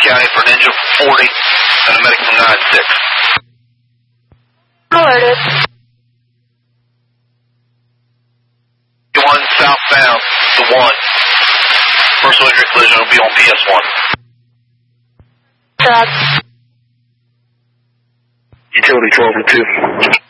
County for an engine 40 and a medic from 9-6. Alerted. 1 southbound to 1. Personal injury collision will be on PS1. Truck. Utility 12 and 2.